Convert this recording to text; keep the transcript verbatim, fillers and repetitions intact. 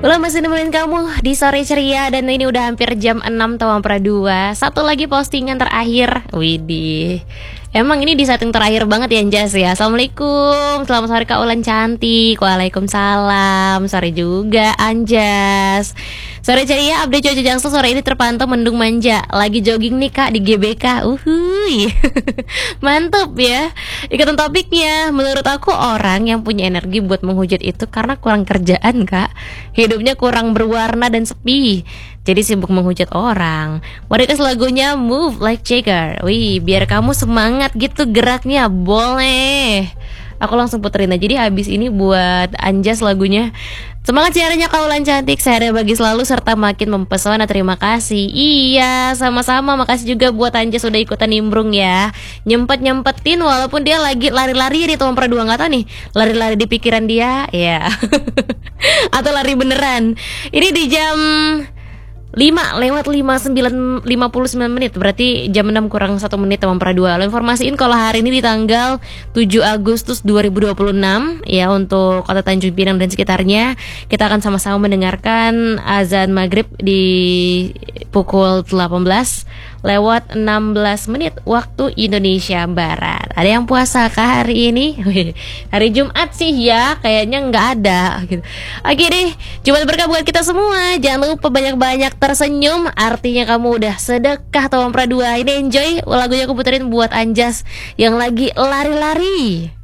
Halo, masih nemenin kamu di sore ceria dan ini udah hampir jam enam Tawang Per dua. Satu lagi postingan terakhir. Widih. Emang ini di setting terakhir banget ya Anjas ya. Assalamualaikum, selamat sore Kak Ulan cantik. Waalaikumsalam, sore juga Anjas. Sore ceria, update cuaca Jaksel sore ini terpantau mendung manja. Lagi jogging nih Kak di G B K. Uhuy. Mantap ya. Ikutan topiknya. Menurut aku orang yang punya energi buat menghujat itu karena kurang kerjaan Kak. Hidupnya kurang berwarna dan sepi, jadi sibuk menghujat orang. Mereka lagunya Move Like Jagger. Wih, biar kamu semangat gitu geraknya. Boleh. Aku langsung puterin aja. Jadi habis ini buat Anjas lagunya. Semangat siarannya Kak Ulan cantik, sehat bagi selalu serta makin mempesona. Terima kasih. Iya, sama-sama. Makasih juga buat Anjas sudah ikutan nimbrung ya. Nyempet-nyempetin walaupun dia lagi lari-lari di Tawang Per dua, nggak tahu nih, lari-lari di pikiran dia, ya. Atau lari beneran. Ini di jam lima lewat lima puluh sembilan, lima puluh sembilan menit. Berarti jam enam kurang satu menit Tawang Per dua. Lo informasiin kalau hari ini di tanggal tujuh Agustus dua ribu dua puluh enam ya, untuk kota Tanjung Pinang dan sekitarnya. Kita akan sama-sama mendengarkan azan maghrib di pukul delapan belas lewat enam belas menit waktu Indonesia Barat. Ada yang puasa kah hari ini? Hari Jumat sih ya, kayaknya nggak ada gitu. Oke deh, Jumat berkah buat kita semua. Jangan lupa banyak-banyak tersenyum, artinya kamu udah sedekah Tawang Per dua. Ini enjoy lagunya aku puterin buat Anjas yang lagi lari-lari.